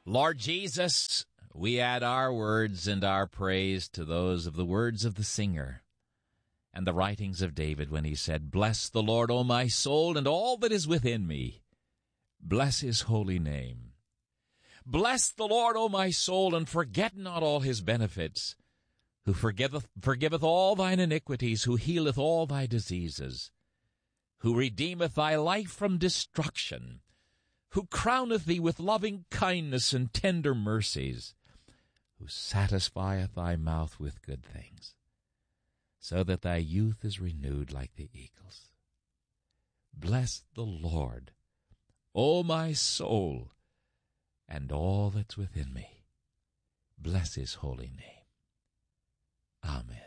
Lord Jesus, we add our words and our praise to those of the words of the singer and the writings of David when he said, "Bless the Lord, O my soul, and all that is within me. Bless his holy name. Bless the Lord, O my soul, and forget not all his benefits, who forgiveth all thine iniquities, who healeth all thy diseases, who redeemeth thy life from destruction, who crowneth thee with loving kindness and tender mercies, who satisfieth thy mouth with good things, so that thy youth is renewed like the eagles. Bless the Lord, O my soul, and all that's within me. Bless his holy name. Amen.